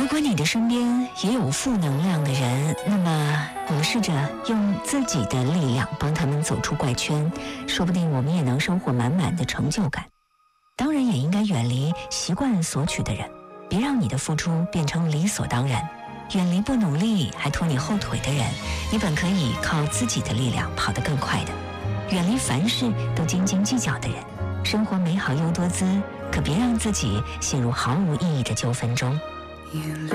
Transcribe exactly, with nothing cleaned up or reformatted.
果你的身边也有负能量的人，那么我们试着用自己的力量帮他们走出怪圈，说不定我们也能收获满满的成就感。当然也应该远离习惯索取的人，别让你的付出变成理所当然。远离不努力还拖你后腿的人，你本可以靠自己的力量跑得更快的。远离凡事都斤斤计较的人，生活美好又多姿，可别让自己陷入毫无意义的纠纷中。 You